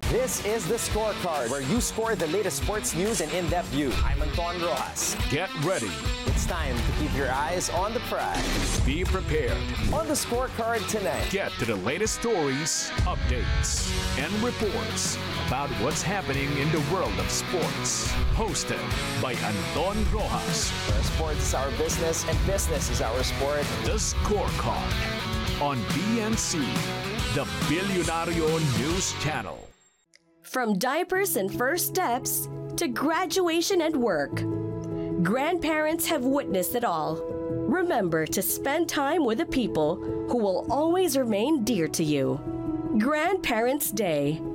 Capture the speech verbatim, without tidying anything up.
This is The Scorecard, where you score the latest sports news and in-depth view. I'm Anton Rojas. Get ready. It's time to keep your eyes on the prize. Be prepared. On The Scorecard tonight, Get to the latest stories, updates, and reports about what's happening in the world of sports. Hosted by Anton Rojas. where sports is our business and business is our sport. The Scorecard on B N C, the Billionario News Channel. From diapers and first steps to graduation and work, grandparents have witnessed it all. Remember to spend time with the people who will always remain dear to you. Grandparents' Day,